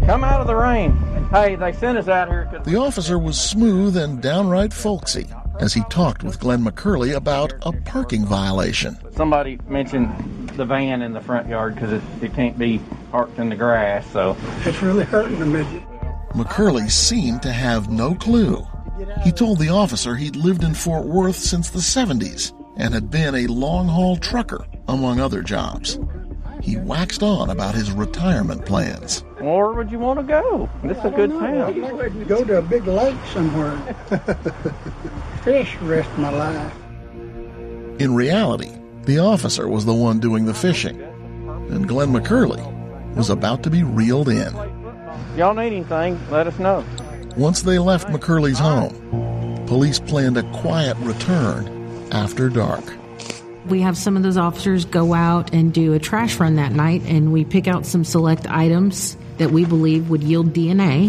Come out of the rain. Hey, they sent us out here. The officer was smooth and downright folksy as he talked with Glenn McCurley about a parking violation. Somebody mentioned the van in the front yard because it can't be parked in the grass, so. It's really hurting the midget. McCurley seemed to have no clue. He told the officer he'd lived in Fort Worth since the 70s and had been a long-haul trucker, among other jobs. He waxed on about his retirement plans. Where would you want to go? This is a good town. I'd like to go to a big lake somewhere. Fish the rest of my life. In reality, the officer was the one doing the fishing, and Glenn McCurley was about to be reeled in. Y'all need anything, let us know. Once they left McCurley's home, police planned a quiet return after dark. We have some of those officers go out and do a trash run that night, and we pick out some select items that we believe would yield DNA.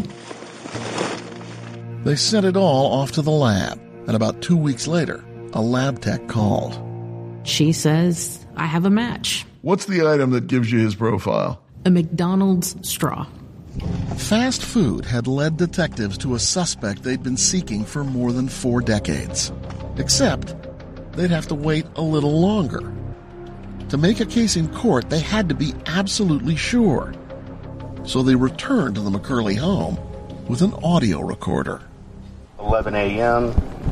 They sent it all off to the lab, and about 2 weeks later, a lab tech called. She says, I have a match. What's the item that gives you his profile? A McDonald's straw. Fast food had led detectives to a suspect they'd been seeking for more than 4 decades. Except they'd have to wait a little longer. To make a case in court, they had to be absolutely sure. So they returned to the McCurley home with an audio recorder. 11 a.m.,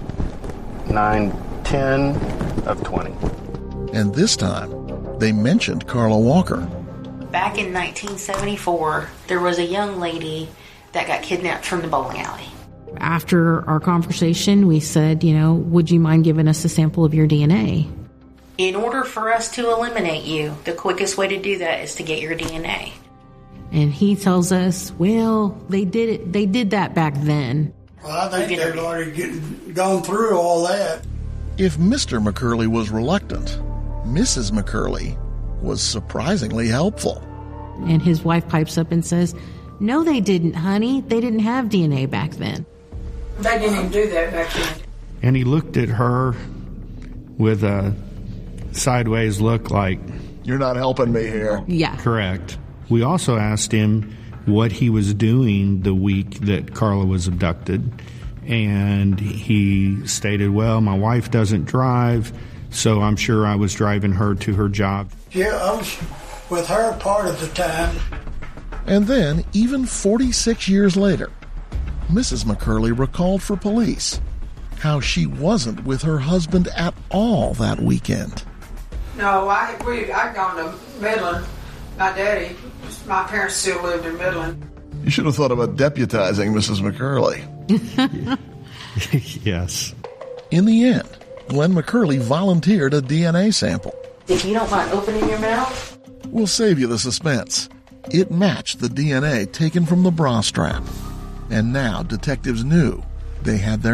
9:10 of 20. And this time, they mentioned Carla Walker. Back in 1974, there was a young lady that got kidnapped from the bowling alley. After our conversation, we said, would you mind giving us a sample of your DNA? In order for us to eliminate you, the quickest way to do that is to get your DNA. And he tells us, well, they did that back then. Well, I think they've already gone through all that. If Mr. McCurley was reluctant, Mrs. McCurley was surprisingly helpful. And his wife pipes up and says, no, they didn't, honey. They didn't have DNA back then. They didn't even do that back then. And he looked at her with a sideways look like, you're not helping me here. Yeah. Correct. We also asked him what he was doing the week that Carla was abducted. And he stated, well, my wife doesn't drive, so I'm sure I was driving her to her job. Yeah, I was with her part of the time. And then, even 46 years later, Mrs. McCurley recalled for police how she wasn't with her husband at all that weekend. No, I'd gone to Midland. My parents still lived in Midland. You should have thought about deputizing Mrs. McCurley. Yes. In the end, Glenn McCurley volunteered a DNA sample. If you don't mind opening your mouth. We'll save you the suspense. It matched the DNA taken from the bra strap. And now detectives knew they had their